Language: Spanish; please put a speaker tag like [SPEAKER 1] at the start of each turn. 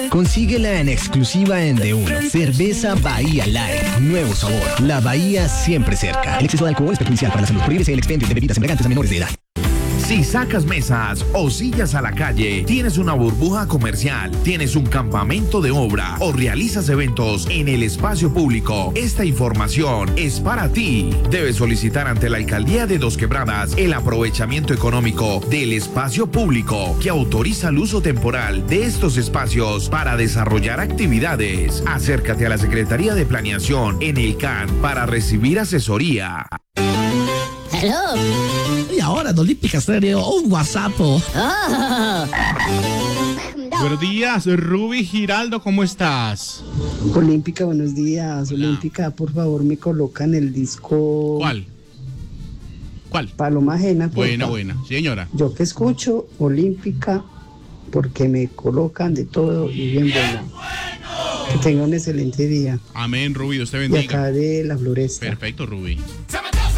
[SPEAKER 1] Consíguela en exclusiva en D1. Cerveza Bahía Light. Nuevo sabor. La Bahía siempre cerca. El exceso de alcohol es perjudicial para la salud. Prohíbese el expendio de bebidas embriagantes a menores de edad.
[SPEAKER 2] Si sacas mesas o sillas a la calle, tienes una burbuja comercial, tienes un campamento de obra o realizas eventos en el espacio público, esta información es para ti. Debes solicitar ante la Alcaldía de Dos Quebradas el aprovechamiento económico del espacio público que autoriza el uso temporal de estos espacios para desarrollar actividades. Acércate a la Secretaría de Planeación en el CAN para recibir asesoría.
[SPEAKER 3] Hello.
[SPEAKER 4] Y ahora en Olímpica Estéreo, un WhatsApp.
[SPEAKER 5] Buenos días, Ruby Giraldo, ¿cómo estás?
[SPEAKER 6] Olímpica, buenos días.
[SPEAKER 5] Hola.
[SPEAKER 6] Olímpica, por favor, me colocan el disco.
[SPEAKER 5] ¿Cuál?
[SPEAKER 6] Paloma Ajena.
[SPEAKER 5] Buena, sí, señora.
[SPEAKER 6] Yo que escucho Olímpica porque me colocan de todo y bien bueno. Que tenga un excelente día.
[SPEAKER 5] Amén, Ruby, Dios te
[SPEAKER 6] Y
[SPEAKER 5] bendiga.
[SPEAKER 6] acá de La Floresta.
[SPEAKER 5] Perfecto, Ruby.